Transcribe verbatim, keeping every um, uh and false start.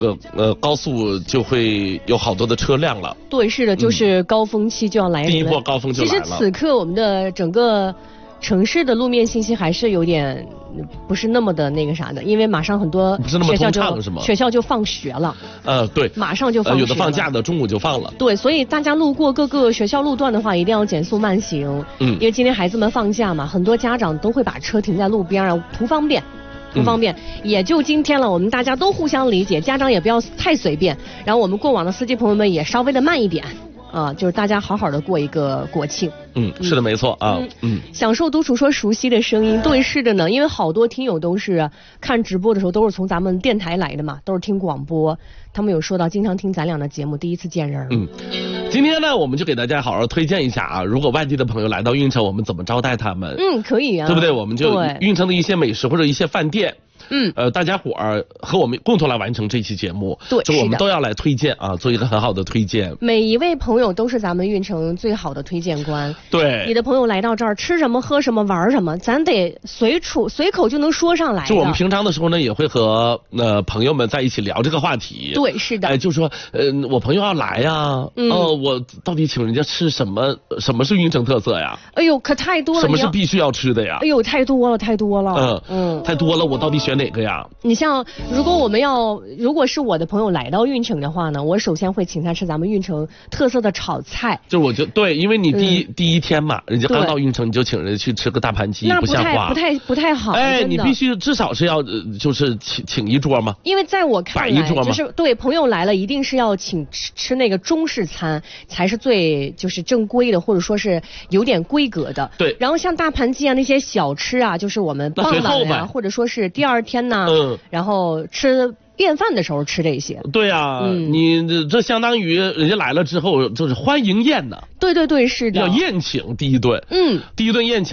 呃呃高速就会有好多的车辆了。 对，是的，就是高峰期就要来临了。 第一波高峰就来了。 其实此刻我们的整个城市的路面信息还是有点不是那么的那个啥的，因为马上很多学校就学校就放学了。 呃，对， 马上就放学了、呃。 有的放假的中午就放了。 对，所以大家路过各个学校路段的话，一定要减速慢行。嗯，因为今天孩子们放假嘛，很多家长都会把车停在路边啊，图方便。图方便、嗯，也就今天了，我们大家都互相理解，家长也不要太随便，然后我们过往的司机朋友们也稍微的慢一点。啊，就是大家好好的过一个国庆。 嗯，是的，没错啊。嗯，嗯享受独处说熟悉的声音。对，是的呢，因为好多听友都是看直播的时候都是从咱们电台来的嘛，都是听广播。他们有说到经常听咱俩的节目，第一次见人。 嗯，今天呢，我们就给大家好好推荐一下啊，如果外地的朋友来到运城，我们怎么招待他们？ 嗯，可以啊， 对不对？我们就运城的一些美食或者一些饭店。 嗯， 呃，大家伙儿和我们共同来完成这期节目， 对， 就我们都要来推荐啊，做一个很好的推荐。 每一位朋友都是咱们运城最好的推荐官。 对， 你的朋友来到这儿吃什么喝什么玩什么，咱得随处随口就能说上来的。 就我们平常的时候呢，也会和呃朋友们在一起聊这个话题。 对，是的。 哎，就说呃，我朋友要来呀，哦、嗯呃，我到底请人家吃什么？什么是运城特色呀？ 哎呦，可太多了。 什么是必须要吃的呀？ 哎呦，太多了，太多了。 嗯嗯，太多了，我到底选哪个呀？ 你像，如果我们要，如果是我的朋友来到运城的话呢，我首先会请他吃咱们运城特色的炒菜。 就我就对，因为你第一、嗯、第一天嘛，人家刚到运城，你就请人家去吃个大盘鸡， 那不像话， 不太不太好。 哎，你必须至少是要、呃、就是请请一桌嘛。 因为在我看来，就是对朋友来了，一定是要请吃吃那个中式餐，才是最就是正规的，或者说是有点规格的。 对。 然后像大盘鸡啊那些小吃啊，就是我们傍晚呀、啊，或者说是第二天呢。 嗯。 然后吃便饭的时候吃这些。 对啊，嗯、你这相当于人家来了之后就是欢迎宴呢。 对对对，是的， 要宴请第一顿。 嗯， 第一顿宴请。